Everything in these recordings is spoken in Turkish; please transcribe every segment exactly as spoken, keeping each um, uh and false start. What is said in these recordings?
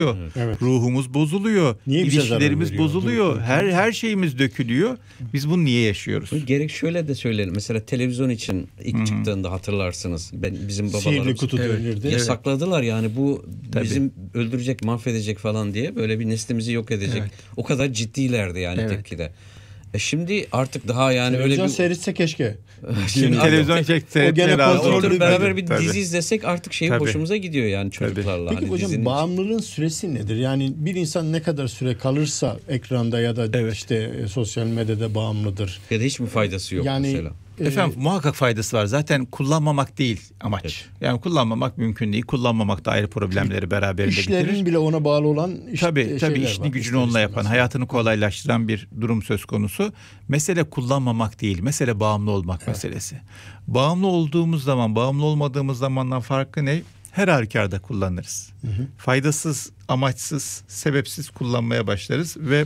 Evet. Ruhumuz bozuluyor. Niye İlişkilerimiz bozuluyor. Her her şeyimiz dökülüyor. Biz bunu niye yaşıyoruz? Gerek şöyle de söyleyelim. Mesela televizyon için ilk Hı-hı. çıktığında hatırlarsınız. Ben bizim babalarımız sihirli kutu denirdi. Yasakladılar yani bu Tabii. bizim öldürecek, mahvedecek falan diye, böyle bir neslimizi yok edecek. Evet. O kadar ciddilerdi yani evet. tepkide. E şimdi artık daha yani televizyon öyle bir seyretse keşke. Şimdi televizyon çekse oturup beraber bir Tabii. dizi izlesek artık şey Tabii. hoşumuza gidiyor yani çocuklarla. Peki hani hocam dizinin... bağımlılığın süresi nedir? Yani bir insan ne kadar süre kalırsa ekranda ya da evet. işte sosyal medyada bağımlıdır. Ya da hiç mi faydası yok yani, mesela? Efendim e, muhakkak faydası var. Zaten kullanmamak değil amaç. Evet. Yani kullanmamak mümkün değil. Kullanmamak da ayrı problemleri beraberinde getirir. İşlerin bile ona bağlı olan iş, tabii, tabii işini var, gücünü onunla yapan, hayatını kolaylaştıran bir durum söz konusu. Mesele kullanmamak değil. Mesele bağımlı olmak evet. meselesi. Bağımlı olduğumuz zaman, bağımlı olmadığımız zamandan farkı ne? Her halükarda kullanırız. Hı hı. Faydasız, amaçsız, sebepsiz kullanmaya başlarız ve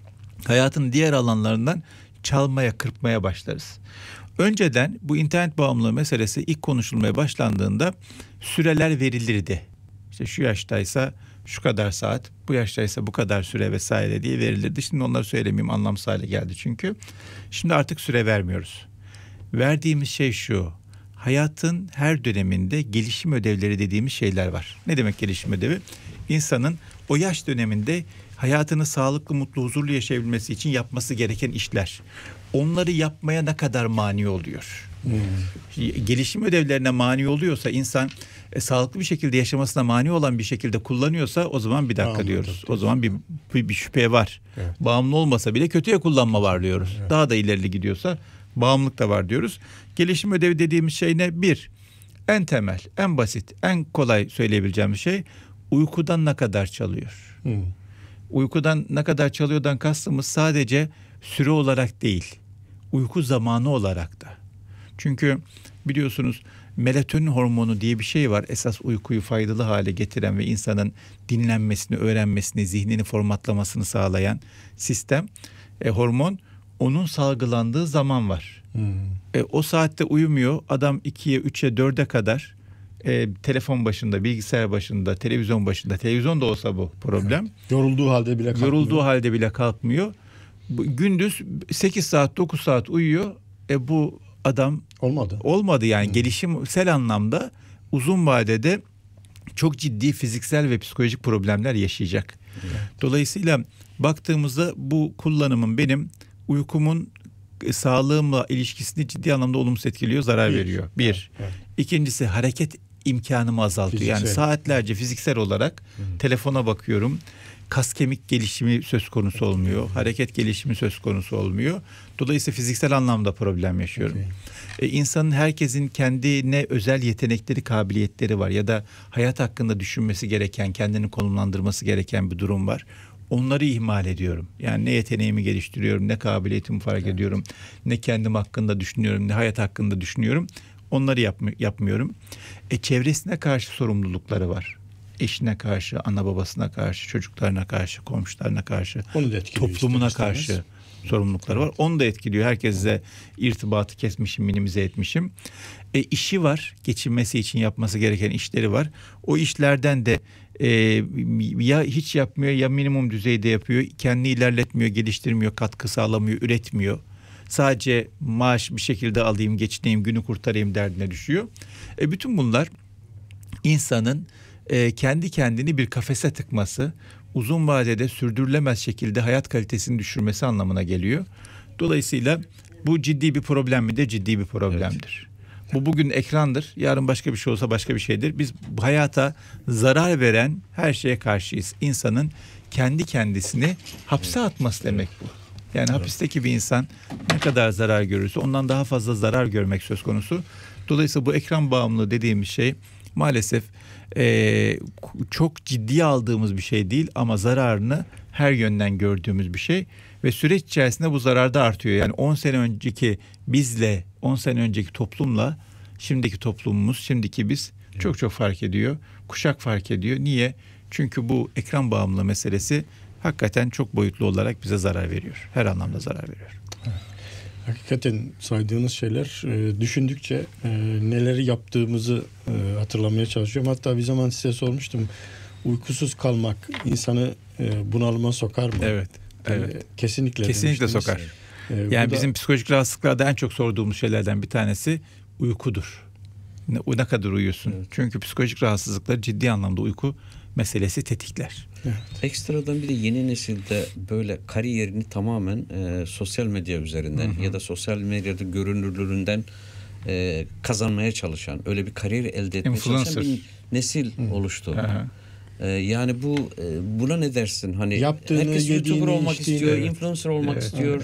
hayatın diğer alanlarından çalmaya, kırpmaya başlarız. Önceden bu internet bağımlılığı meselesi ilk konuşulmaya başlandığında süreler verilirdi. İşte şu yaştaysa şu kadar saat, bu yaştaysa bu kadar süre vesaire diye verilirdi. Şimdi onları söylemeyeyim, anlamsız hale geldi çünkü. Şimdi artık süre vermiyoruz. Verdiğimiz şey şu: hayatın her döneminde gelişim ödevleri dediğimiz şeyler var. Ne demek gelişim ödevi? İnsanın o yaş döneminde hayatını sağlıklı, mutlu, huzurlu yaşayabilmesi için yapması gereken işler. Onları yapmaya ne kadar mani oluyor? Hmm. Gelişim ödevlerine mani oluyorsa insan e, sağlıklı bir şekilde yaşamasına mani olan bir şekilde kullanıyorsa o zaman bir dakika Bağımlı diyoruz. O zaman bir, bir, bir şüphe var. Evet. Bağımlı olmasa bile kötüye kullanma var diyoruz. Evet. Daha da ileri gidiyorsa bağımlılık da var diyoruz. Gelişim ödevi dediğimiz şey ne? Bir, en temel, en basit, en kolay söyleyebileceğimiz şey uykudan ne kadar çalıyor? Hmm. Uykudan ne kadar çalıyordan kastımız sadece süre olarak değil, uyku zamanı olarak da. Çünkü biliyorsunuz melatonin hormonu diye bir şey var. Esas uykuyu faydalı hale getiren ve insanın dinlenmesini, öğrenmesini, zihnini formatlamasını sağlayan sistem, e, hormon. Onun salgılandığı zaman var. Hmm. E, o saatte uyumuyor. Adam ikiye, üçe, dörde kadar e, telefon başında, bilgisayar başında, televizyon başında. Televizyon da olsa bu problem. Evet. Yorulduğu halde bile kalkmıyor. Yorulduğu halde bile kalkmıyor. Bu, gündüz sekiz saat, dokuz saat uyuyor. E bu adam olmadı. Olmadı yani hmm. gelişimsel anlamda uzun vadede çok ciddi fiziksel ve psikolojik problemler yaşayacak. Hmm. Dolayısıyla baktığımızda bu kullanımın benim uykumun e, sağlığımla ilişkisini ciddi anlamda olumsuz etkiliyor, zarar bir, veriyor. Bir. Evet, evet. İkincisi hareket imkanımı azaltıyor. Fiziksel. Yani saatlerce fiziksel olarak Hı. telefona bakıyorum. Kas kemik gelişimi söz konusu olmuyor. Hı. Hareket gelişimi söz konusu olmuyor. Dolayısıyla fiziksel anlamda problem yaşıyorum. Okay. Ee, insanın, herkesin kendine özel yetenekleri, kabiliyetleri var ya da hayat hakkında düşünmesi gereken, kendini konumlandırması gereken bir durum var. Onları ihmal ediyorum. Yani ne yeteneğimi geliştiriyorum, ne kabiliyetimi fark evet. ediyorum, ne kendim hakkında düşünüyorum, ne hayat hakkında düşünüyorum. Onları yapm- yapmıyorum. E, çevresine karşı sorumlulukları var. Eşine karşı, ana babasına karşı, çocuklarına karşı, komşularına karşı, toplumuna karşı sorumlulukları evet. var. Onu da etkiliyor. Herkesle irtibatı kesmişim, minimize etmişim. E, işi var. Geçinmesi için yapması gereken işleri var. O işlerden de e, ya hiç yapmıyor ya minimum düzeyde yapıyor. Kendini ilerletmiyor, geliştirmiyor, katkı sağlamıyor, üretmiyor. Sadece maaş bir şekilde alayım, geçineyim, günü kurtarayım derdine düşüyor. E, bütün bunlar insanın e, kendi kendini bir kafese tıkması, uzun vadede sürdürülemez şekilde hayat kalitesini düşürmesi anlamına geliyor. Dolayısıyla bu ciddi bir problem mi de ciddi bir problemdir. Evet. Bu bugün ekrandır, yarın başka bir şey olsa başka bir şeydir. Biz hayata zarar veren her şeye karşıyız. İnsanın kendi kendisini hapse atması demek bu. Yani evet. hapisteki bir insan ne kadar zarar görürse ondan daha fazla zarar görmek söz konusu. Dolayısıyla bu ekran bağımlılığı dediğimiz şey maalesef e, çok ciddiye aldığımız bir şey değil ama zararını her yönden gördüğümüz bir şey. Ve süreç içerisinde bu zarar da artıyor. Yani on sene önceki bizle, on sene önceki toplumla şimdiki toplumumuz, şimdiki biz çok çok fark ediyor. Kuşak fark ediyor. Niye? Çünkü bu ekran bağımlılığı meselesi hakikaten çok boyutlu olarak bize zarar veriyor. Her anlamda zarar veriyor. Hakikaten saydığınız şeyler e, düşündükçe e, neleri yaptığımızı e, hatırlamaya çalışıyorum. Hatta bir zaman size sormuştum. uykusuz kalmak insanı e, bunalıma sokar mı? Evet. E, Evet. kesinlikle. Kesinlikle demiştiniz. sokar. E, bu Yani da- bizim psikolojik rahatsızlıklarda en çok sorduğumuz şeylerden bir tanesi uykudur. Ne, ne kadar uyuyorsun? Evet. Çünkü psikolojik rahatsızlıklar ciddi anlamda uyku meselesi tetikler. Ekstradan bir de yeni nesilde böyle kariyerini tamamen e, sosyal medya üzerinden ya da sosyal medyada görünürlüğünden e, kazanmaya çalışan, öyle bir kariyer elde etmeye çalışan Influencer. bir nesil oluştu. Aha. E, yani bu e, buna ne dersin? Hani Yaptığını, herkes YouTuber yediğini, olmak içtiğini, istiyor, evet. influencer olmak Evet, istiyor.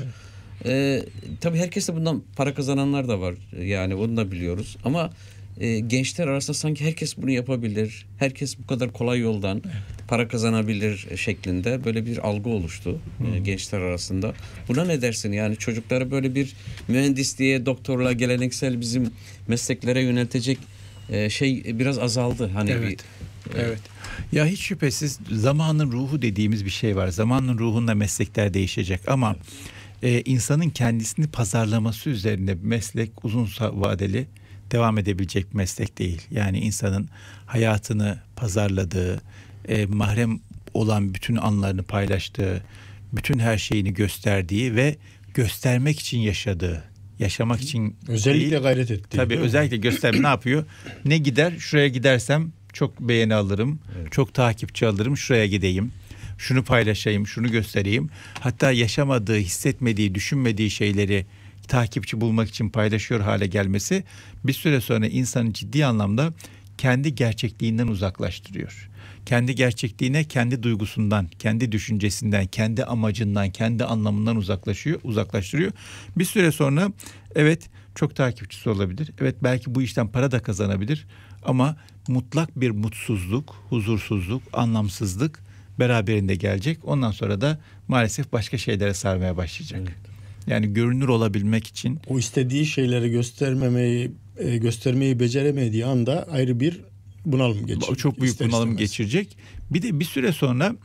E, tabii herkes de bundan para kazananlar da var. Yani onu da biliyoruz. Ama e, gençler arasında sanki herkes bunu yapabilir. Herkes bu kadar kolay yoldan para kazanabilir şeklinde böyle bir algı oluştu e, gençler arasında. Buna ne dersin? Yani çocukları böyle bir mühendisliğe, doktorluğa, geleneksel bizim mesleklere yöneltecek e, şey biraz azaldı. Hani Evet. bir, Evet. Ya hiç şüphesiz zamanın ruhu dediğimiz bir şey var. Zamanın ruhunda meslekler değişecek ama e, insanın kendisini pazarlaması üzerine bir meslek uzun vadeli devam edebilecek bir meslek değil. Yani insanın hayatını pazarladığı, e, mahrem olan bütün anlarını paylaştığı, bütün her şeyini gösterdiği ve göstermek için yaşadığı, yaşamak için özellikle değil, gayret etti. tabii özellikle gösterme ne yapıyor? Ne gider? Şuraya gidersem çok beğeni alırım, Evet. çok takipçi alırım, şuraya gideyim, şunu paylaşayım, şunu göstereyim. Hatta yaşamadığı, hissetmediği, düşünmediği şeyleri takipçi bulmak için paylaşıyor hale gelmesi bir süre sonra insanı ciddi anlamda kendi gerçekliğinden uzaklaştırıyor. Kendi gerçekliğine, kendi duygusundan, kendi düşüncesinden, kendi amacından, kendi anlamından uzaklaşıyor, uzaklaştırıyor. Bir süre sonra evet çok takipçisi olabilir. Evet belki bu işten para da kazanabilir ama mutlak bir mutsuzluk, huzursuzluk, anlamsızlık beraberinde gelecek. Ondan sonra da maalesef başka şeylere sarmaya başlayacak. Evet. Yani görünür olabilmek için O istediği şeyleri göstermemeyi e, göstermeyi beceremediği anda ayrı bir bunalım geçirecek. çok büyük İster bunalım istemez. geçirecek. Bir de bir süre sonra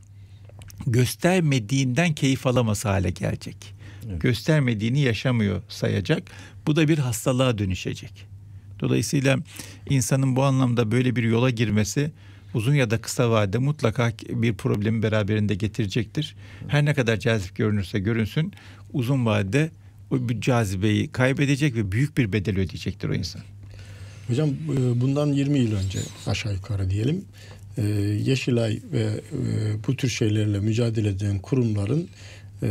göstermediğinden keyif alaması hale gelecek. Evet. Göstermediğini yaşamıyor sayacak. Bu da bir hastalığa dönüşecek. Dolayısıyla insanın bu anlamda böyle bir yola girmesi uzun ya da kısa vadede mutlaka bir problemi beraberinde getirecektir. Her ne kadar cazip görünürse görünsün uzun vadede o bir cazibeyi kaybedecek ve büyük bir bedel ödeyecektir o insan. Hocam e, bundan yirmi yıl önce aşağı yukarı diyelim e, Yeşilay ve e, bu tür şeylerle mücadele eden kurumların e,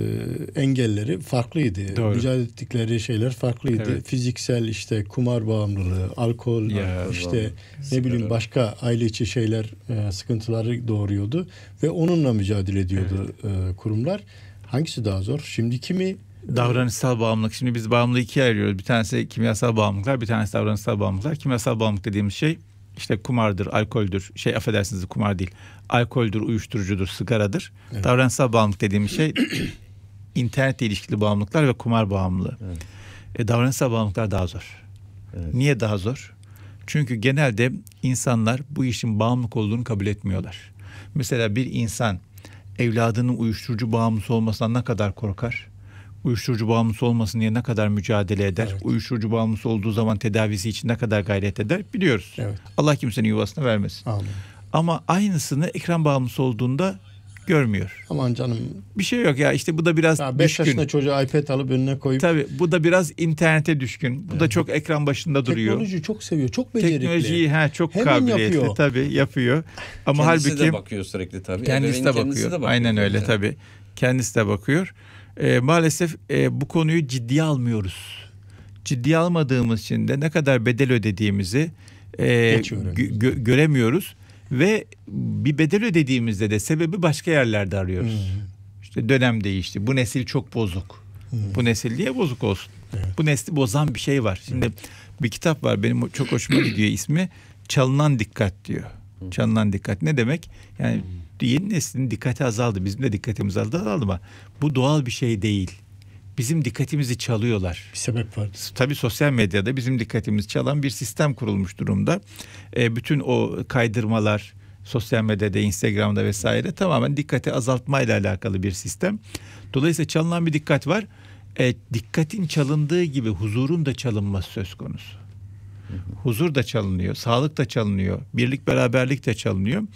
engelleri farklıydı. Doğru. Mücadele ettikleri şeyler farklıydı. Evet. Fiziksel işte kumar bağımlılığı, alkol, Ya, işte sigara. ne bileyim başka aile içi şeyler e, sıkıntıları doğuruyordu ve onunla mücadele ediyordu e, kurumlar. Hangisi daha zor? Şimdiki mi? Davranışsal bağımlılık. Şimdi biz bağımlılığı ikiye ayırıyoruz. Bir tanesi kimyasal bağımlılıklar, bir tanesi davranışsal bağımlılıklar. Kimyasal bağımlılık dediğimiz şey işte kumardır, alkoldür. Şey affedersiniz kumar değil. Alkoldür, uyuşturucudur, sigaradır. Evet. Davranışsal bağımlılık dediğimiz şey internetle ilişkili bağımlılıklar ve kumar bağımlılığı. Evet. E, davranışsal bağımlılıklar daha zor. Evet. Niye daha zor? Çünkü genelde insanlar bu işin bağımlılık olduğunu kabul etmiyorlar. Mesela bir insan evladının uyuşturucu bağımlısı olmasından ne kadar korkar? Uyuşturucu bağımlısı olmasın diye ne kadar mücadele eder? Evet. Uyuşturucu bağımlısı olduğu zaman tedavisi için ne kadar gayret eder? Biliyoruz. Evet. Allah kimsenin yuvasına vermesin. Amin. Ama aynısını ekran bağımlısı olduğunda görmüyor. Aman canım. Bir şey yok ya işte bu da biraz Ya beş düşkün. yaşında çocuğa iPad alıp önüne koyup Tabii bu da biraz internete düşkün. Bu da çok ekran başında duruyor. teknolojiyi çok seviyor. Çok becerikli. Teknolojiyi ha çok Hemen kabiliyetli yapıyor. tabii yapıyor. Ama Kendisi halbuki de bakıyor sürekli tabii. kendisi Ebeveyn de kendisi bakıyor. de bakıyor. Aynen öyle Yani. tabii. Kendisi de bakıyor. Ee, maalesef e, bu konuyu ciddiye almıyoruz. Ciddiye almadığımız için de ne kadar bedel ödediğimizi e, Geç öğreniyoruz. gö- gö- göremiyoruz ve bir bedel ödediğimizde de sebebi başka yerlerde arıyoruz. Hmm. İşte dönem değişti. Bu nesil çok bozuk. Hmm. Bu nesil niye bozuk olsun? Evet. Bu nesli bozan bir şey var. Şimdi bir kitap var benim çok hoşuma gidiyor ismi Çalınan Dikkat diyor. Çalınan Dikkat ne demek? Yani yeni neslin dikkati azaldı. Bizim de dikkatimiz azaldı ama bu doğal bir şey değil. Bizim dikkatimizi çalıyorlar. Bir sebep var. Tabii sosyal medyada bizim dikkatimizi çalan bir sistem kurulmuş durumda. E, bütün o kaydırmalar sosyal medyada, Instagram'da vesaire tamamen dikkati azaltmayla alakalı bir sistem. Dolayısıyla çalınan bir dikkat var. E, dikkatin çalındığı gibi huzurun da çalınması söz konusu. Huzur da çalınıyor, sağlık da çalınıyor, birlik beraberlik de çalınıyor.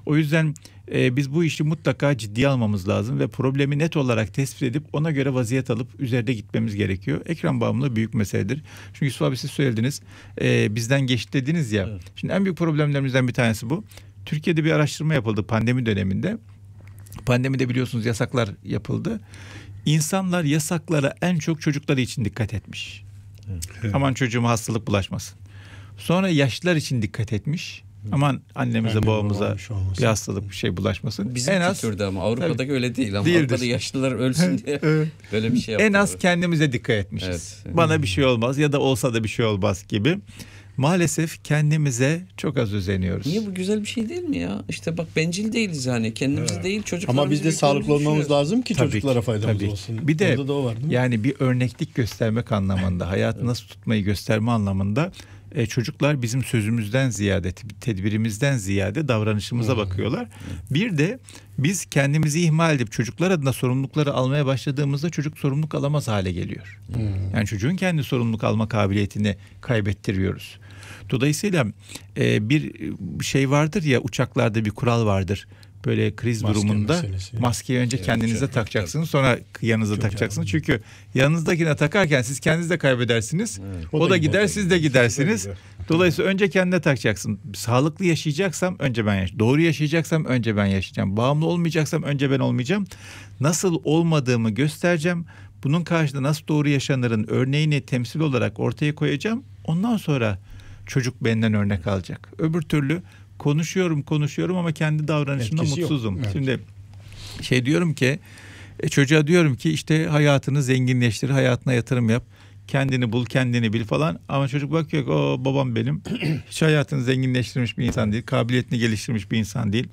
O yüzden e, biz bu işi mutlaka ciddiye almamız lazım ve problemi net olarak tespit edip ona göre vaziyet alıp üzerinde gitmemiz gerekiyor. Ekran bağımlılığı büyük meseledir. Çünkü Yusuf abi siz söylediniz, e, bizden geçti dediniz ya. Evet. Şimdi en büyük problemlerimizden bir tanesi bu. Türkiye'de bir araştırma yapıldı pandemi döneminde. Pandemide biliyorsunuz yasaklar yapıldı. İnsanlar yasaklara en çok çocukları için dikkat etmiş. Evet. Aman çocuğuma hastalık bulaşmasın. Sonra yaşlılar için dikkat etmiş. Aman annemize Annem babamıza bir hastalık bir şey bulaşmasın. Bizim en az kültürde ama Avrupa'da tabii, öyle değil ama değildir. Avrupa'da yaşlılar ölsün diye evet. böyle bir şey yapıyor. En az kendimize dikkat etmişiz. Evet. Bana bir şey olmaz ya da olsa da bir şey olmaz gibi. Maalesef kendimize çok az özeniyoruz. Niye, bu güzel bir şey değil mi ya? İşte bak, bencil değiliz yani. Kendimiz evet. değil, çocuklarımız. Ama biz de sağlıklı olmamız lazım ki tabii çocuklara faydamız tabii. olsun. Bir de o var, yani bir örneklik göstermek anlamında, hayatı evet. nasıl tutmayı gösterme anlamında e, çocuklar bizim sözümüzden ziyade, tedbirimizden ziyade davranışımıza hmm. bakıyorlar. Bir de biz kendimizi ihmal edip çocuklar adına sorumlulukları almaya başladığımızda çocuk sorumluluk alamaz hale geliyor. Hmm. Yani çocuğun kendi sorumluluk alma kabiliyetini kaybettiriyoruz. Dolayısıyla e, bir şey vardır ya, uçaklarda bir kural vardır. Böyle kriz maske durumunda meselesi. Maskeyi önce evet, kendinize çok, takacaksınız, sonra yanınıza çok takacaksınız. Çok Çünkü yanınızdakine takarken siz kendiniz de kaybedersiniz. Evet. O, o da, da gider, o da siz de gidersiniz. Gider. Dolayısıyla önce kendine takacaksın. Sağlıklı yaşayacaksam önce ben yaşayacağım. Doğru yaşayacaksam önce ben yaşayacağım. Bağımlı olmayacaksam önce ben olmayacağım. Nasıl olmadığımı göstereceğim. Bunun karşısında nasıl doğru yaşanırın örneğini temsil olarak ortaya koyacağım. Ondan sonra çocuk benden örnek alacak. Öbür türlü konuşuyorum konuşuyorum ama kendi davranışımda etkisi mutsuzum. Evet. Şimdi şey diyorum ki e, çocuğa diyorum ki işte hayatını zenginleştir, hayatına yatırım yap, kendini bul, kendini bil falan. Ama çocuk bakıyor ki o babam benim hiç hayatını zenginleştirmiş bir insan değil, kabiliyetini geliştirmiş bir insan değil,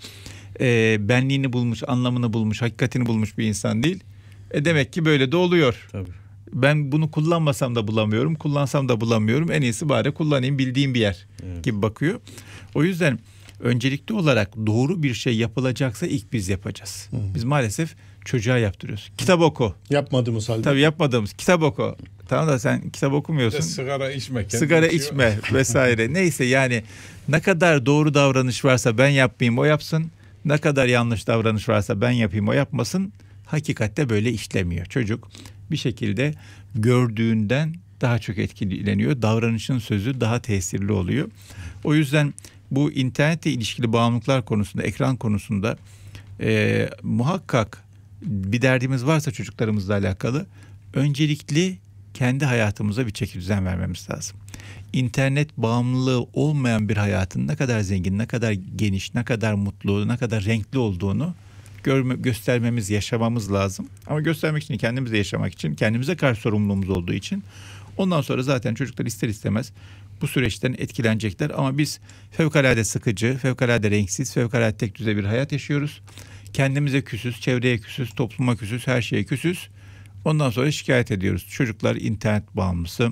e, benliğini bulmuş, anlamını bulmuş, hakikatini bulmuş bir insan değil. E demek ki böyle de oluyor. Tabii. Ben bunu kullanmasam da bulamıyorum, kullansam da bulamıyorum. En iyisi bari kullanayım, bildiğim bir yer evet. gibi bakıyor. O yüzden öncelikli olarak doğru bir şey yapılacaksa ilk biz yapacağız. Hı. Biz maalesef çocuğa yaptırıyoruz. Kitap oku. Yapmadığımız halde. Tabii yapmadığımız. Kitap oku. Tamam da sen kitap okumuyorsun. Sigara içme. Sigara içiyor. içme vesaire. Neyse yani ne kadar doğru davranış varsa ben yapmayayım o yapsın. Ne kadar yanlış davranış varsa ben yapayım o yapmasın. Hakikatte böyle işlemiyor. Çocuk bir şekilde gördüğünden daha çok etkileniyor. Davranışın sözü daha tesirli oluyor. O yüzden bu internetle ilişkili bağımlılıklar konusunda, ekran konusunda e, muhakkak bir derdimiz varsa çocuklarımızla alakalı öncelikli kendi hayatımıza bir çeki düzen vermemiz lazım. İnternet bağımlılığı olmayan bir hayatın ne kadar zengin, ne kadar geniş, ne kadar mutlu, ne kadar renkli olduğunu görme, göstermemiz, yaşamamız lazım. Ama göstermek için, kendimize yaşamak için, kendimize karşı sorumluluğumuz olduğu için ondan sonra zaten çocuklar ister istemez bu süreçten etkilenecekler. Ama biz fevkalade sıkıcı, fevkalade renksiz, fevkalade tek düze bir hayat yaşıyoruz. Kendimize küsüz, çevreye küsüz, topluma küsüz, her şeye küsüz. Ondan sonra şikayet ediyoruz. Çocuklar internet bağımlısı,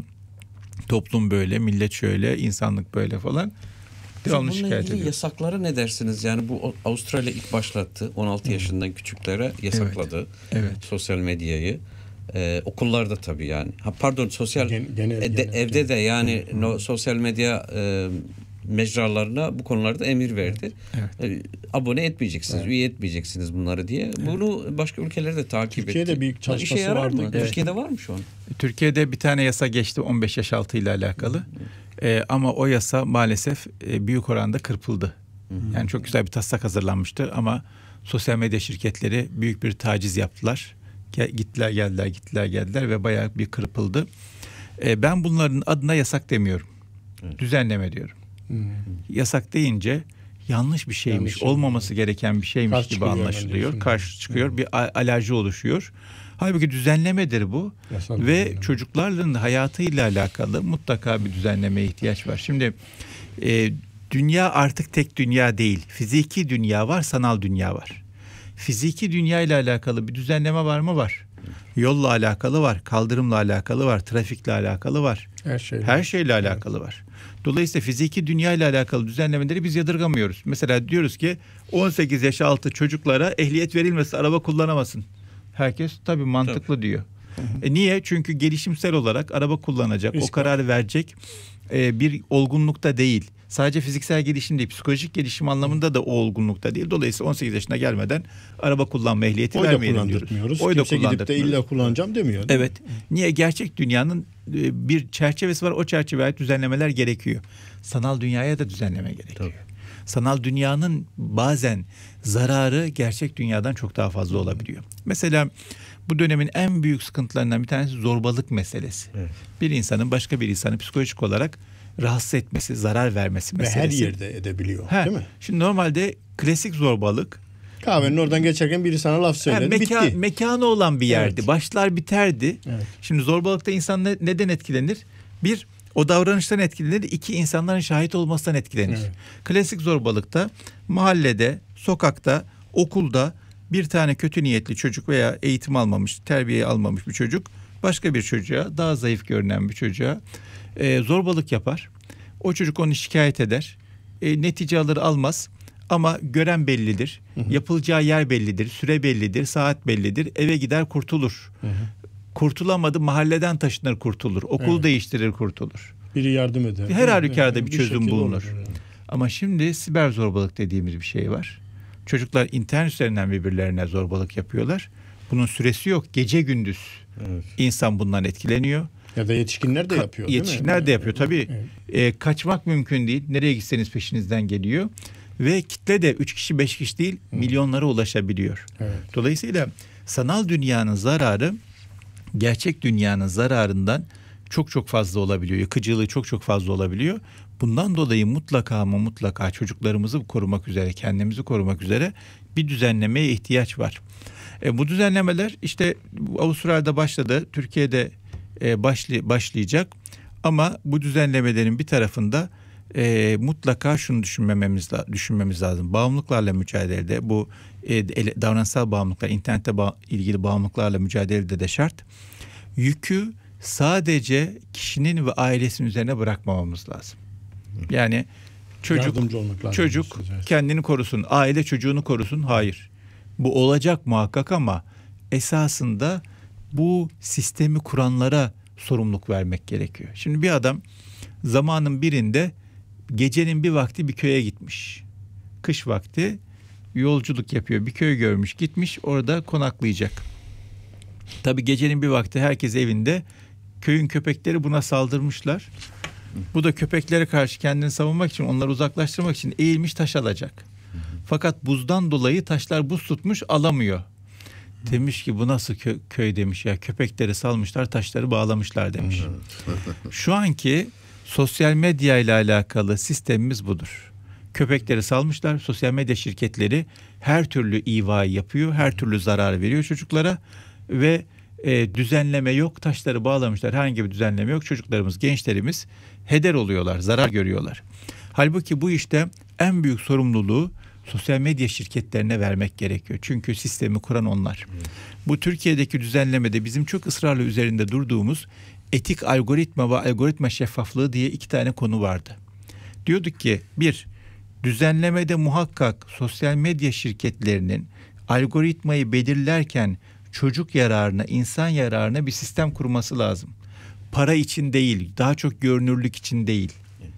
toplum böyle, millet şöyle, insanlık böyle falan. Devamlı şikayet ediyoruz. Yasaklara ne dersiniz? Yani bu Avustralya ilk başlattı. on altı hmm. yaşından küçüklere yasakladı. Evet. Evet. Sosyal medyayı. Ee, okullarda tabii yani. Ha, pardon sosyal Gen, genel, ede, genel, evde genel. de yani hmm. no, sosyal medya e, mecralarına bu konularda emir verdi. Evet. E, abone etmeyeceksiniz, evet. üye etmeyeceksiniz bunları diye. Evet. Bunu başka ülkeler de takip Türkiye'de etti. Türkiye'de büyük çalışması vardı. Evet. Türkiye'de var mı şu an? Türkiye'de bir tane yasa geçti on beş yaş altı ile alakalı. Hmm. Ee, ama o yasa maalesef e, büyük oranda kırpıldı. Hı hı. Yani çok güzel bir taslak hazırlanmıştı ama sosyal medya şirketleri büyük bir taciz yaptılar. Gittiler geldiler gittiler geldiler ve bayağı bir kırpıldı. Ee, ben bunların adına yasak demiyorum. Evet. Düzenleme diyorum. Hı hı. Yasak deyince yanlış bir şeymiş, yanlış olmaması şey. gereken bir şeymiş Karşı gibi anlaşılıyor. Karşı çıkıyor, hı hı. bir alerji oluşuyor. Halbuki düzenlemedir bu. Yasal ve düzenleme. Çocukların hayatıyla alakalı mutlaka bir düzenlemeye ihtiyaç var. Şimdi e, dünya artık tek dünya değil. Fiziki dünya var, sanal dünya var. Fiziki dünya ile alakalı bir düzenleme var mı? Var. Yolla alakalı var, kaldırımla alakalı var, trafikle alakalı var. Her şeyle, Her şeyle alakalı evet. var. Dolayısıyla fiziki dünya ile alakalı düzenlemeleri biz yadırgamıyoruz. Mesela diyoruz ki on sekiz yaş altı çocuklara ehliyet verilmesi, araba kullanamasın. Herkes tabii mantıklı tabii. diyor. Hı hı. E niye? Çünkü gelişimsel olarak araba kullanacak, risk o kararı var. verecek e, bir olgunlukta değil. sadece fiziksel gelişim değil, psikolojik gelişim anlamında da o olgunlukta değil. Dolayısıyla on sekiz yaşına gelmeden araba kullanma ehliyeti Oy da vermeyelim diyoruz. kullandırmıyoruz. Oy da Kimse gidip de kullandırmıyoruz. illa kullanacağım demiyor. değil mi? Evet. Niye? Gerçek dünyanın e, bir çerçevesi var. O çerçeveye ait düzenlemeler gerekiyor. Sanal dünyaya da düzenleme gerekiyor. Tabii. Sanal dünyanın bazen zararı gerçek dünyadan çok daha fazla olabiliyor. Mesela bu dönemin en büyük sıkıntılarından bir tanesi zorbalık meselesi. Evet. Bir insanın başka bir insanı psikolojik olarak rahatsız etmesi, zarar vermesi Ve meselesi. her yerde edebiliyor, Ha, değil mi? Şimdi normalde klasik zorbalık Kahvenin oradan geçerken biri sana laf ha, söyledi, meka- bitti. mekanı olan bir yerdi. Evet. Başlar biterdi. Evet. Şimdi zorbalıkta insan ne- neden etkilenir? Bir, o davranıştan etkilenir. İki, insanların şahit olmasından etkilenir. Evet. Klasik zorbalıkta mahallede, sokakta, okulda bir tane kötü niyetli çocuk veya eğitim almamış, terbiye almamış bir çocuk başka bir çocuğa, daha zayıf görünen bir çocuğa e, zorbalık yapar. O çocuk onu şikayet eder. E, netice alır almaz ama gören bellidir. Hı hı. Yapılacağı yer bellidir, süre bellidir, saat bellidir. Eve gider kurtulur. Hı hı. Kurtulamadı, mahalleden taşınır kurtulur. Okul Evet. değiştirir kurtulur. Biri yardım eder. Her halükarda bir çözüm şekilde bulunur. olur yani. Ama şimdi siber zorbalık dediğimiz bir şey var. Çocuklar internet üzerinden birbirlerine zorbalık yapıyorlar. Bunun süresi yok. Gece gündüz Evet. insan bundan etkileniyor. Ya da yetişkinler de Ka- yapıyor, değil mi? Yetişkinler de yapıyor tabii. Evet. Ee, kaçmak mümkün değil. Nereye gitseniz peşinizden geliyor. Ve kitle de üç kişi beş kişi değil milyonlara ulaşabiliyor. Evet. Dolayısıyla sanal dünyanın zararı gerçek dünyanın zararından çok çok fazla olabiliyor. Yıkıcılığı çok çok fazla olabiliyor. Bundan dolayı mutlaka ama mutlaka çocuklarımızı korumak üzere, kendimizi korumak üzere bir düzenlemeye ihtiyaç var. E, bu düzenlemeler işte Avustralya'da başladı, Türkiye'de e, başlay- başlayacak. Ama bu düzenlemelerin bir tarafında e, mutlaka şunu düşünmemiz düşünmemiz lazım. Bağımlılıklarla mücadelede, bu e, ele- davranışsal bağımlılıklar, internette ba- ilgili bağımlılıklarla mücadelede de şart. Yükü sadece kişinin ve ailesinin üzerine bırakmamamız lazım. Yani çocuk Yardımcı olmak lazım. çocuk diyorsunuz, evet. kendini korusun, aile çocuğunu korusun. Hayır. Bu olacak muhakkak ama esasında bu sistemi kuranlara sorumluluk vermek gerekiyor. Şimdi bir adam zamanın birinde gecenin bir vakti bir köye gitmiş. Kış vakti yolculuk yapıyor. Bir köy görmüş, gitmiş, orada konaklayacak. Tabii gecenin bir vakti herkes evinde. Köyün köpekleri buna saldırmışlar. Bu da köpeklere karşı kendini savunmak için, onları uzaklaştırmak için eğilmiş taş alacak. Fakat buzdan dolayı taşlar buz tutmuş, alamıyor. Demiş ki bu nasıl kö- köy demiş ya, köpekleri salmışlar, taşları bağlamışlar demiş. Şu anki sosyal medya ile alakalı sistemimiz budur. Köpekleri salmışlar, sosyal medya şirketleri her türlü iva yapıyor, her türlü zarar veriyor çocuklara ve e, düzenleme yok, taşları bağlamışlar, herhangi bir düzenleme yok. Çocuklarımız, gençlerimiz heder oluyorlar, zarar görüyorlar. Halbuki bu işte en büyük sorumluluğu sosyal medya şirketlerine vermek gerekiyor. Çünkü sistemi kuran onlar. Evet. Bu Türkiye'deki düzenlemede bizim çok ısrarla üzerinde durduğumuz etik algoritma ve algoritma şeffaflığı diye iki tane konu vardı. Diyorduk ki bir, düzenlemede muhakkak sosyal medya şirketlerinin algoritmayı belirlerken çocuk yararına, insan yararına bir sistem kurması lazım. Para için değil, daha çok görünürlük için değil.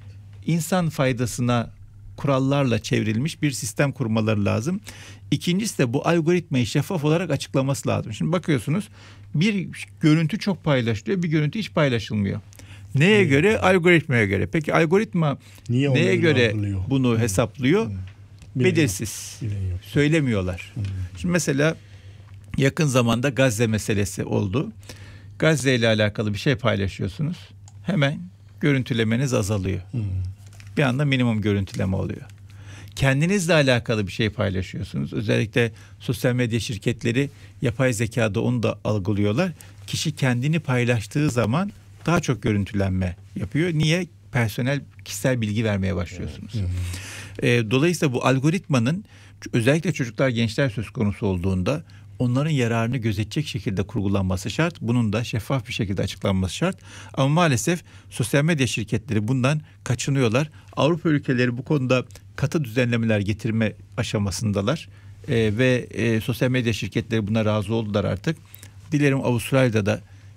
İnsan faydasına kurallarla çevrilmiş bir sistem kurmaları lazım. İkincisi de bu algoritmayı şeffaf olarak açıklaması lazım. Şimdi bakıyorsunuz, bir görüntü çok paylaşılıyor, bir görüntü hiç paylaşılmıyor. Neye hmm. göre? Algoritmaya göre. Peki algoritma Niye neye göre algılıyor? Bunu hmm. hesaplıyor? Hmm. Belirsiz. Söylemiyorlar. Hmm. Şimdi mesela yakın zamanda Gazze meselesi oldu. Gazze ile alakalı bir şey paylaşıyorsunuz. Hemen görüntülemeniz azalıyor. Hmm. Bir anda minimum görüntüleme oluyor. Kendinizle alakalı bir şey paylaşıyorsunuz. Özellikle sosyal medya şirketleri yapay zekada onu da algılıyorlar. Kişi kendini paylaştığı zaman daha çok görüntülenme yapıyor. Niye? Personel, kişisel bilgi vermeye başlıyorsunuz. Evet. E, dolayısıyla bu algoritmanın özellikle çocuklar, gençler söz konusu olduğunda onların yararını gözetecek şekilde kurgulanması şart. Bunun da şeffaf bir şekilde açıklanması şart. Ama maalesef sosyal medya şirketleri bundan kaçınıyorlar. Avrupa ülkeleri bu konuda katı düzenlemeler getirme aşamasındalar. Ee, ve e, sosyal medya şirketleri buna razı oldular artık. Dilerim Avustralya'da da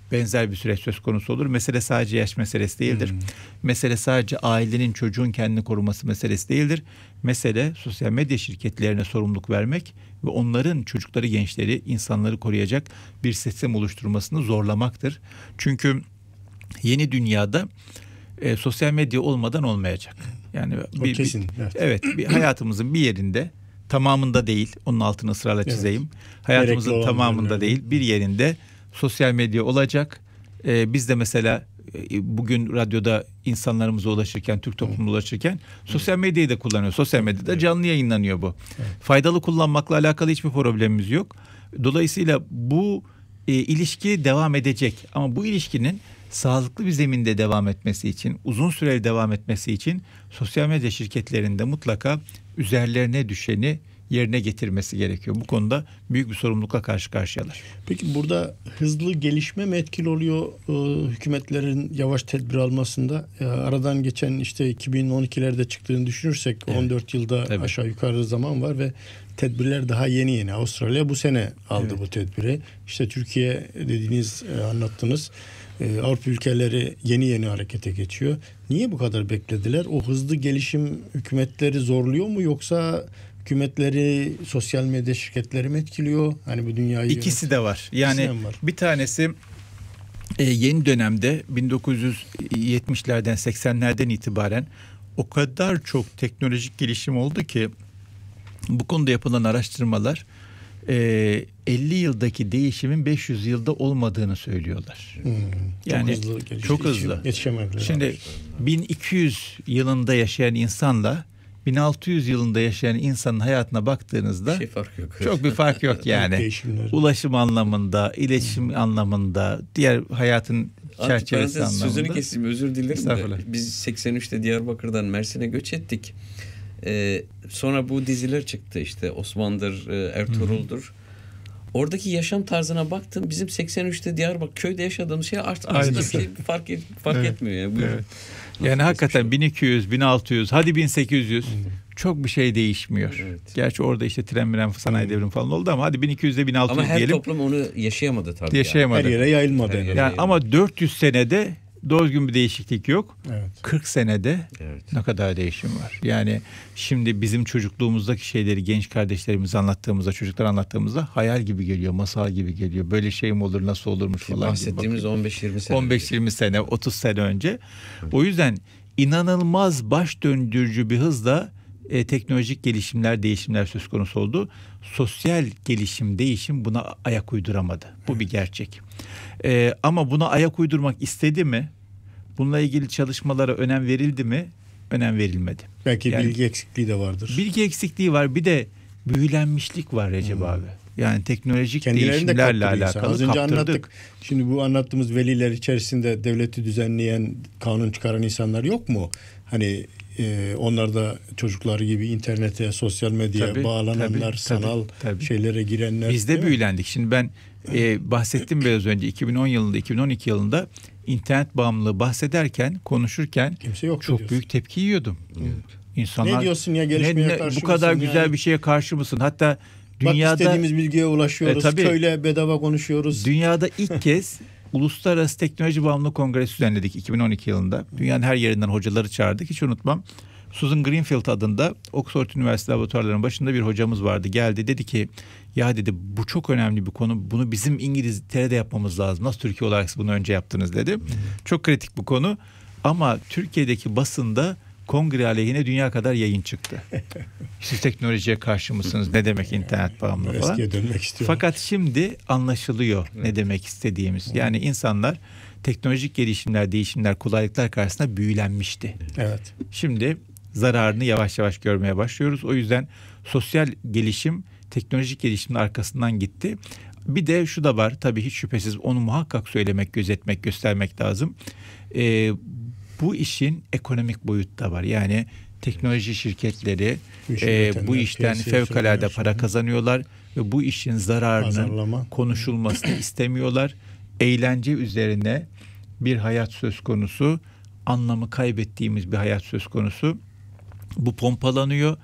benzer bir süreç söz konusu olur. Mesele sadece yaş meselesi değildir. Hmm. Mesele sadece ailenin, çocuğun kendini koruması meselesi değildir. Mesele sosyal medya şirketlerine sorumluluk vermek ve onların çocukları, gençleri, insanları koruyacak bir sistem oluşturmasını zorlamaktır. Çünkü yeni dünyada e, sosyal medya olmadan olmayacak. Yani bir, kesin. Bir, evet. evet, bir hayatımızın bir yerinde, tamamında değil, onun altını ısrarla çizeyim. Evet. Hayatımızın Gerekli tamamında değil, bir yerinde sosyal medya olacak. Ee, biz de mesela e, bugün radyoda insanlarımıza ulaşırken, Türk toplumuna ulaşırken sosyal medyayı da kullanıyoruz. Sosyal medyada evet. canlı yayınlanıyor bu. Evet. Faydalı kullanmakla alakalı hiçbir problemimiz yok. Dolayısıyla bu e, ilişki devam edecek. Ama bu ilişkinin sağlıklı bir zeminde devam etmesi için, uzun süreli devam etmesi için sosyal medya şirketlerinde mutlaka üzerlerine düşeni yerine getirmesi gerekiyor. Bu konuda büyük bir sorumlulukla karşı karşıyalar. Peki burada hızlı gelişme mi etkili oluyor e, hükümetlerin yavaş tedbir almasında? E, aradan geçen işte iki bin on ikilerde çıktığını düşünürsek evet. on dört yılda evet. aşağı yukarı zaman var ve tedbirler daha yeni yeni. Avustralya bu sene aldı evet. bu tedbiri. İşte Türkiye dediğiniz e, anlattınız. E, Avrupa ülkeleri yeni yeni harekete geçiyor. Niye bu kadar beklediler? O hızlı gelişim hükümetleri zorluyor mu yoksa hükümetleri sosyal medya şirketleri mi etkiliyor? Hani bu dünyayı İkisi yönet- de var. Yani var. Bir tanesi e, yeni dönemde bin dokuz yüz yetmişlerden seksenlerden itibaren o kadar çok teknolojik gelişim oldu ki bu konuda yapılan araştırmalar e, elli yıldaki değişimin beş yüz yılda olmadığını söylüyorlar. Hmm, yani çok hızlı. Çok hızlı. Şimdi bin iki yüz yılında yaşayan insanla bin altı yüz yılında yaşayan insanın hayatına baktığınızda bir şey fark yok. Çok bir fark yok yani. Ulaşım anlamında, iletişim hmm. anlamında, diğer hayatın çerçevesi anlamında. Sözünü keseyim, özür dilerim de. Biz seksen üçte Diyarbakır'dan Mersin'e göç ettik. Ee, sonra bu diziler çıktı işte Osman'dır, Ertuğrul'dur. Hmm. Oradaki yaşam tarzına baktım. Bizim seksen üçte Diyarbakır köyde yaşadığımız şey aslında bir şey fark, et, fark evet. etmiyor. Yani. Evet. Yani hakikaten şey. bin iki yüz, bin altı yüz, hadi bin sekiz yüz hmm. çok bir şey değişmiyor. Evet. Gerçi orada işte tren miren sanayi hmm. devrimi falan oldu ama hadi bin iki yüzde bin altı yüz ama her diyelim. toplum onu yaşayamadı tabii. Yaşayamadı. Yani. Her yere yayılmadı. Her yere yani yayılmadı. Ama dört yüz senede doğru gün bir değişiklik yok. Evet. kırk senede evet. ne kadar değişim var. Yani şimdi bizim çocukluğumuzdaki şeyleri genç kardeşlerimize anlattığımızda, çocuklara anlattığımızda hayal gibi geliyor, masal gibi geliyor. Böyle şey mi olur, nasıl olurmuş falan. Bahsettiğimiz on beş yirmi sene. on beş yirmi sene, otuz sene önce. O yüzden inanılmaz baş döndürücü bir hızla e, teknolojik gelişimler, değişimler söz konusu oldu. Sosyal gelişim, değişim buna ayak uyduramadı. Bu evet. bir gerçek. E, ama buna ayak uydurmak istedi mi? Bununla ilgili çalışmalara önem verildi mi? Önem verilmedi. Belki yani, bilgi eksikliği de vardır. Bilgi eksikliği var. Bir de büyülenmişlik var Recep hmm. abi. Yani teknolojik değişimlerle alakalı. Az önce anlattık. Şimdi bu anlattığımız veliler içerisinde devleti düzenleyen, kanun çıkaran insanlar yok mu? Hani e, onlar da çocukları gibi internete, sosyal medyaya tabii, bağlananlar, tabii, sanal tabii, tabii. şeylere girenler. Biz de büyülendik. Şimdi ben e, bahsettim biraz önce iki bin on yılında, iki bin on iki yılında internet bağımlılığı bahsederken, konuşurken çok diyorsun. Büyük tepki yiyordum. Evet. İnsanlar, ne diyorsun ya, gelişmeye ne, karşı bu kadar mısın güzel yani? Bir şeye karşı mısın? Hatta dünyada bak istediğimiz bilgiye ulaşıyoruz. E, tabii, köyle bedava konuşuyoruz. Dünyada ilk kez Uluslararası Teknoloji Bağımlılığı Kongresi düzenledik iki bin on iki yılında. Dünyanın her yerinden hocaları çağırdık. Hiç unutmam. Susan Greenfield adında Oxford Üniversitesi laboratuvarlarının başında bir hocamız vardı. Geldi dedi ki ya dedi bu çok önemli bir konu. Bunu bizim İngiltere'de yapmamız lazım. Nasıl Türkiye olarak bunu önce yaptınız dedi. Hmm. Çok kritik bu konu. Ama Türkiye'deki basında kongre aleyhine dünya kadar yayın çıktı. Siz teknolojiye karşı mısınız? Ne demek internet bağımlılığı falan. Eskiye dönmek istiyorum. Fakat şimdi anlaşılıyor evet. ne demek istediğimiz. Yani insanlar teknolojik gelişimler, değişimler, kolaylıklar karşısında büyülenmişti. Evet. Şimdi zararını yavaş yavaş görmeye başlıyoruz. O yüzden sosyal gelişim teknolojik gelişimin arkasından gitti. Bir de şu da var tabii hiç şüphesiz onu muhakkak söylemek, gözetmek, göstermek lazım. Ee, bu işin ekonomik boyutu da var. Yani teknoloji şirketleri e, bu işten fevkalade para kazanıyorlar ve bu işin zararının Pazarlama. konuşulmasını istemiyorlar. Eğlence üzerine bir hayat söz konusu, anlamı kaybettiğimiz bir hayat söz konusu. Bu pompalanıyor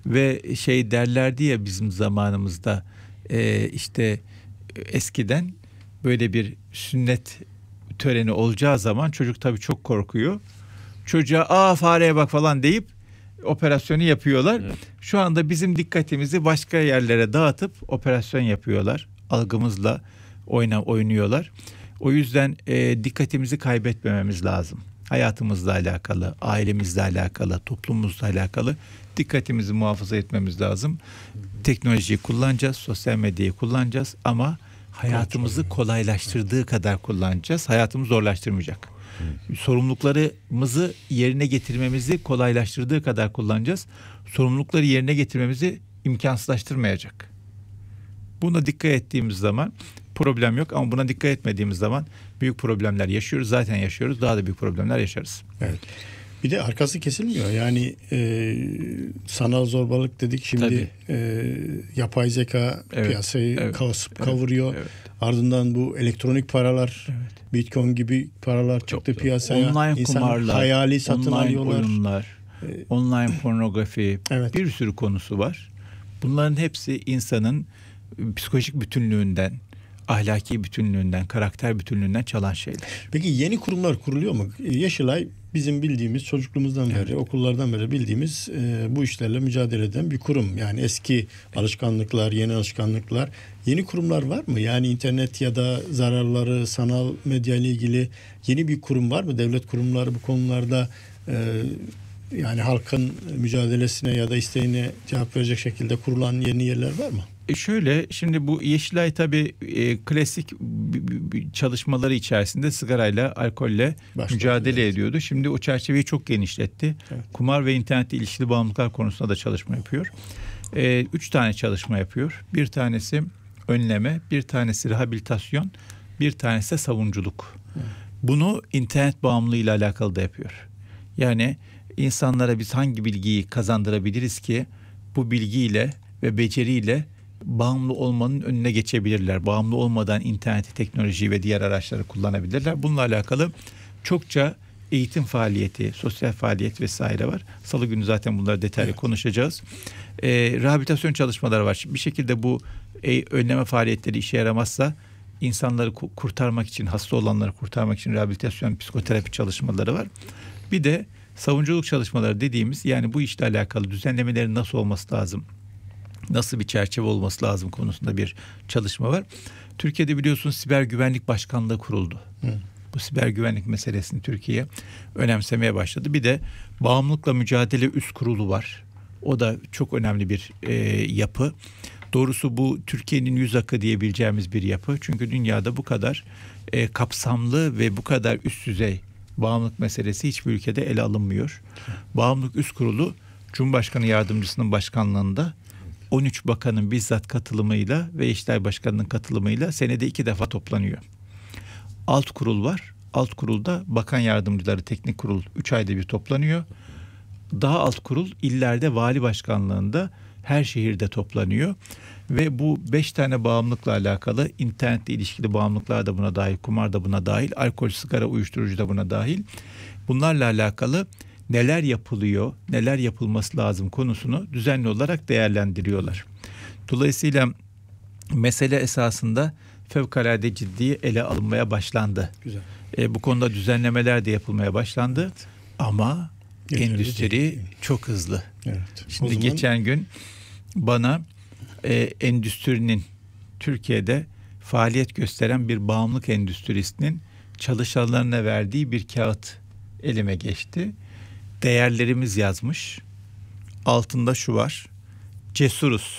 ve şey derlerdi ya bizim zamanımızda e, işte eskiden böyle bir sünnet töreni olacağı zaman çocuk tabii çok korkuyor. Çocuğa aa fareye bak falan deyip operasyonu yapıyorlar. Evet. Şu anda bizim dikkatimizi başka yerlere dağıtıp operasyon yapıyorlar. Algımızla oyna, oynuyorlar. O yüzden e, dikkatimizi kaybetmememiz lazım. Hayatımızla alakalı, ailemizle alakalı, toplumumuzla alakalı dikkatimizi muhafaza etmemiz lazım. Teknolojiyi kullanacağız, sosyal medyayı kullanacağız ama hayatımızı kolaylaştırdığı kadar kullanacağız. Hayatımızı zorlaştırmayacak. Hmm. Sorumluluklarımızı yerine getirmemizi kolaylaştırdığı kadar kullanacağız. Sorumlulukları yerine getirmemizi imkansızlaştırmayacak. Buna dikkat ettiğimiz zaman problem yok ama buna dikkat etmediğimiz zaman büyük problemler yaşıyoruz. Zaten yaşıyoruz. Daha da büyük problemler yaşarız. Evet. Bir de arkası kesilmiyor. Yani e, sanal zorbalık dedik. Şimdi e, yapay zeka evet, piyasayı evet, kasıp evet, kavuruyor. Evet. Ardından bu elektronik paralar, evet. Bitcoin gibi paralar çıktı çok, piyasaya. Online İnsan kumarlar, hayali satın online alıyorlar. oyunlar, ee, online pornografi, evet. bir sürü konusu var. Bunların hepsi insanın psikolojik bütünlüğünden, ahlaki bütünlüğünden, karakter bütünlüğünden çalan şeyler. Peki yeni kurumlar kuruluyor mu? Yeşilay bizim bildiğimiz, çocukluğumuzdan beri, evet. okullardan beri bildiğimiz e, bu işlerle mücadele eden bir kurum. Yani eski alışkanlıklar, yeni alışkanlıklar. Yeni kurumlar var mı? Yani internet ya da zararları, sanal medya ile ilgili yeni bir kurum var mı? Devlet kurumları bu konularda e, yani halkın mücadelesine ya da isteğine cevap verecek şekilde kurulan yeni yerler var mı? E şöyle, şimdi bu Yeşilay tabii e, klasik b- b- çalışmaları içerisinde sigarayla, alkolle Başka mücadele evet. ediyordu. Şimdi o çerçeveyi çok genişletti. Evet. Kumar ve internetle ilişkili bağımlılıklar konusunda da çalışma yapıyor. E, üç tane çalışma yapıyor. Bir tanesi önleme, bir tanesi rehabilitasyon, bir tanesi de savunuculuk. Evet. Bunu internet bağımlılığıyla alakalı da yapıyor. Yani insanlara biz hangi bilgiyi kazandırabiliriz ki bu bilgiyle ve beceriyle bağımlı olmanın önüne geçebilirler. Bağımlı olmadan interneti, teknolojiyi ve diğer araçları kullanabilirler. Bununla alakalı çokça eğitim faaliyeti, sosyal faaliyet vesaire var. Salı günü zaten bunları detaylı evet. konuşacağız. Ee, rehabilitasyon çalışmaları var. Bir şekilde bu e, önleme faaliyetleri işe yaramazsa insanları kurtarmak için, hasta olanları kurtarmak için rehabilitasyon, psikoterapi çalışmaları var. Bir de savunuculuk çalışmaları dediğimiz, yani bu işle alakalı düzenlemelerin nasıl olması lazım, nasıl bir çerçeve olması lazım konusunda bir çalışma var. Türkiye'de biliyorsunuz Siber Güvenlik Başkanlığı kuruldu. Hı. Bu siber güvenlik meselesini Türkiye önemsemeye başladı. Bir de Bağımlılıkla Mücadele Üst Kurulu var. O da çok önemli bir e, yapı. Doğrusu bu Türkiye'nin yüz akı diyebileceğimiz bir yapı. Çünkü dünyada bu kadar e, kapsamlı ve bu kadar üst düzey bağımlılık meselesi hiçbir ülkede ele alınmıyor. Bağımlılık Üst Kurulu Cumhurbaşkanı Yardımcısının başkanlığında on üç bakanın bizzat katılımıyla ve Yeşilay Başkanı'nın katılımıyla senede iki defa toplanıyor. Alt kurul var. Alt kurulda bakan yardımcıları, teknik kurul üç ayda bir toplanıyor. Daha alt kurul illerde vali başkanlığında her şehirde toplanıyor. Ve bu beş tane bağımlılıkla alakalı, internetle ilişkili bağımlılıklar da buna dahil, kumar da buna dahil, alkol, sigara, uyuşturucu da buna dahil. Bunlarla alakalı neler yapılıyor, neler yapılması lazım konusunu düzenli olarak değerlendiriyorlar. Dolayısıyla mesele esasında fevkalade ciddi ele alınmaya başlandı. Güzel. E, bu konuda düzenlemeler de yapılmaya başlandı. Evet. Ama Yeterli endüstri değil. Çok hızlı. Evet. Şimdi zaman... geçen gün bana e, endüstrinin Türkiye'de faaliyet gösteren bir bağımlılık endüstrisinin çalışanlarına verdiği bir kağıt elime geçti. Değerlerimiz yazmış. Altında şu var: cesuruz,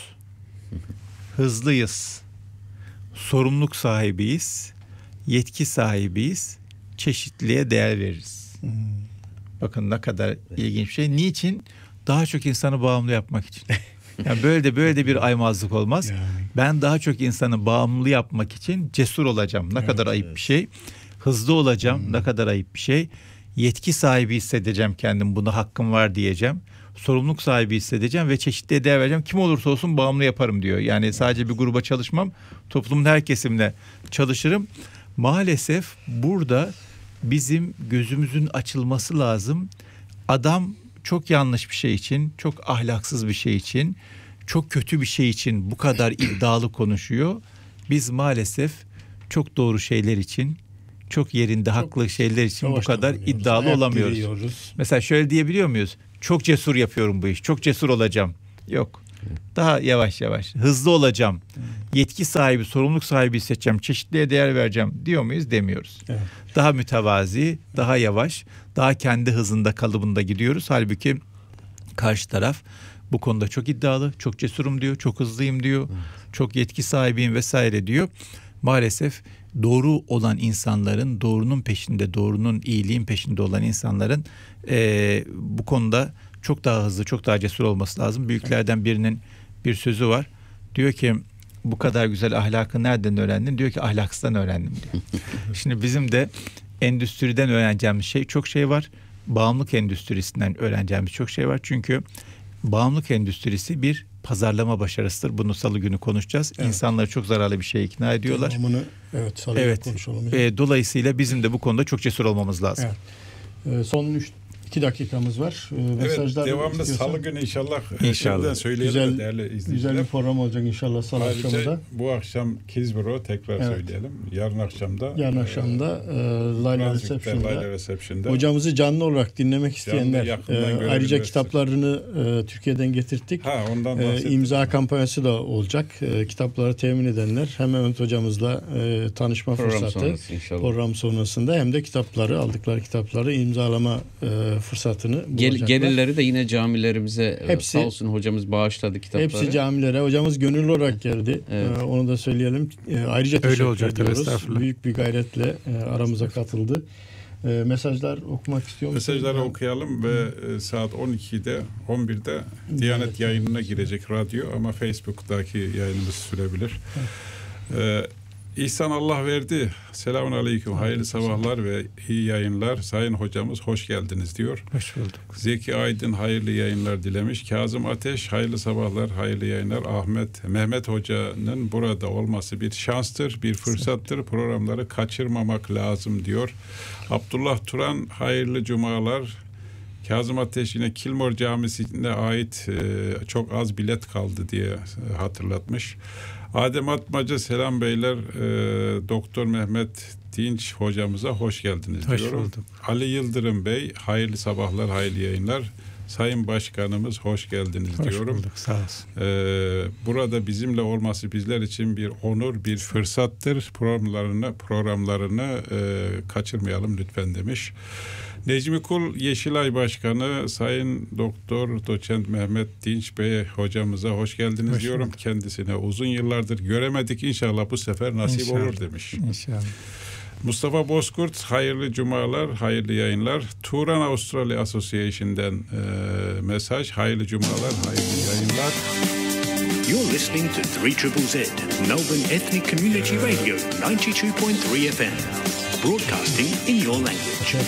hızlıyız, sorumluluk sahibiyiz, yetki sahibiyiz, çeşitliliğe değer veririz. Hmm. Bakın ne kadar ilginç bir şey. Niçin? Daha çok insanı bağımlı yapmak için. Yani böyle de böyle de bir aymazlık olmaz. Yani. Ben daha çok insanı bağımlı yapmak için cesur olacağım. Ne evet, kadar ayıp evet. bir şey. Hızlı olacağım. Hmm. Ne kadar ayıp bir şey. Yetki sahibi hissedeceğim kendim. Buna hakkım var diyeceğim. Sorumluluk sahibi hissedeceğim ve çeşitliğe değer vereceğim. Kim olursa olsun bağımlı yaparım diyor. Yani sadece bir gruba çalışmam. Toplumun her kesimine çalışırım. Maalesef burada bizim gözümüzün açılması lazım. Adam çok yanlış bir şey için, çok ahlaksız bir şey için, çok kötü bir şey için bu kadar iddialı konuşuyor. Biz maalesef çok doğru şeyler için, çok yerinde, çok haklı şeyler için bu kadar iddialı Ayak olamıyoruz. giriyoruz. Mesela şöyle diyebiliyor muyuz? Çok cesur yapıyorum bu iş. Çok cesur olacağım. Yok. Daha yavaş yavaş. Hızlı olacağım. Yetki sahibi, sorumluluk sahibi seçeceğim. Çeşitliğe değer vereceğim diyor muyuz? Demiyoruz. Evet. Daha mütevazi, daha yavaş, daha kendi hızında, kalıbında gidiyoruz. Halbuki karşı taraf bu konuda çok iddialı, çok cesurum diyor, çok hızlıyım diyor, evet. çok yetki sahibiyim vesaire diyor. Maalesef doğru olan insanların, doğrunun peşinde, doğrunun, iyiliğin peşinde olan insanların e, bu konuda çok daha hızlı, çok daha cesur olması lazım. Büyüklerden birinin bir sözü var. Diyor ki bu kadar güzel ahlakı nereden öğrendin? Diyor ki ahlaksızdan öğrendim diyor. Şimdi bizim de endüstriden öğreneceğimiz şey çok şey var. Bağımlılık endüstrisinden öğreneceğimiz çok şey var. Çünkü bağımlılık endüstrisi bir pazarlama başarısıdır. Bunu salı günü konuşacağız. Evet. İnsanları çok zararlı bir şeye ikna ediyorlar. Tamamını, evet, salı evet. konuşalım. E, dolayısıyla bizim de bu konuda çok cesur olmamız lazım. Evet. E, son üç iki dakikamız var. Ee, evet, devamlı salı günü inşallah. İnşallah. Güzel, değerli güzel bir program olacak inşallah salı Ayrıca akşamında. Bu akşam Kizbro tekrar evet. söyleyelim. Yarın akşamda. Yarın akşamda e, Layla Reception'da. Reception'da. Hocamızı canlı olarak dinlemek isteyenler. E, ayrıca kitaplarını e, Türkiye'den getirttik. Ha, ondan e, imza kampanyası da olacak. E, kitapları temin edenler hem Mehmet hocamızla e, tanışma program fırsatı sonrası, program sonrasında hem de kitapları aldıkları kitapları imzalama e, fırsatını Gel, gelirleri de yine camilerimize hepsi, sağ olsun hocamız bağışladı kitapları. Hepsi camilere. Hocamız gönüllü olarak geldi. Evet. Ee, onu da söyleyelim. Ee, ayrıca teşekkür olacak, ediyoruz. Büyük bir gayretle e, aramıza katıldı. E, mesajlar okumak istiyor musunuz? Mesajları okuyalım ve e, saat on ikide on birde Diyanet evet. yayınına girecek radyo ama Facebook'taki yayınımız sürebilir. Evet. E, İhsan Allah verdi. Selamun aleyküm. Hayırlı sabahlar ve iyi yayınlar. Sayın hocamız hoş geldiniz diyor. Hoş bulduk. Zeki Aydın hayırlı yayınlar dilemiş. Kazım Ateş hayırlı sabahlar, hayırlı yayınlar. Ahmet, Mehmet Hoca'nın burada olması bir şanstır, bir fırsattır. Programları kaçırmamak lazım diyor. Abdullah Turan hayırlı cumalar. Kazım Ateş yine Kilmor Camisi'ne ait e, çok az bilet kaldı diye e, hatırlatmış. Adem Atmaca selam beyler, e, Doktor Mehmet Dinç hocamıza hoş geldiniz hoş diyorum. Bulduk. Ali Yıldırım Bey hayırlı sabahlar, hayırlı yayınlar. Sayın Başkanımız hoş geldiniz hoş diyorum. Bulduk, sağ olsun. E, burada bizimle olması bizler için bir onur, bir fırsattır. Programlarını programlarını e, kaçırmayalım lütfen demiş. Necmi Kul Yeşilay Başkanı Sayın Doktor Doçent Mehmet Dinç Bey hocamıza hoş geldiniz hoş diyorum. Bulduk. Kendisine uzun yıllardır göremedik. İnşallah bu sefer nasip İnşallah. olur demiş. İnşallah. Mustafa Bozkurt hayırlı cumalar, hayırlı yayınlar. Turan Australia Association'dan e, mesaj. Hayırlı cumalar, hayırlı yayınlar. You're listening to three triple Z, Melbourne Ethnic Community Radio ninety-two point three F M. Broadcasting in your language.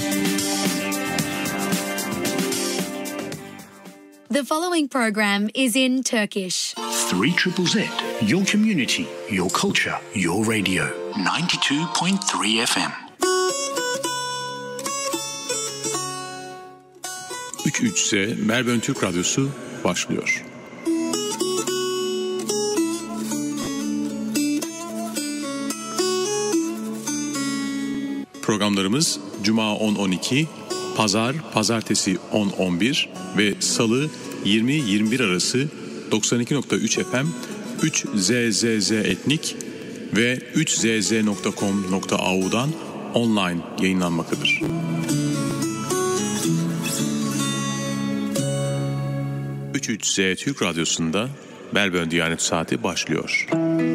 The following program is in Turkish. three triple Z, your community, your culture, your radio. ninety-two point three F M. üç üç Z Melbourne Türk Radyosu başlıyor. Programlarımız Cuma on on iki, Pazar, Pazartesi on on bir ve Salı yirmi yirmi bir arası doksan iki nokta üç F M, üç Z Z Z Etnik ve üç z z nokta com nokta a u'dan online yayınlanmaktadır. üç üç Z Türk Radyosu'nda Melbourne Diyanet Saati başlıyor.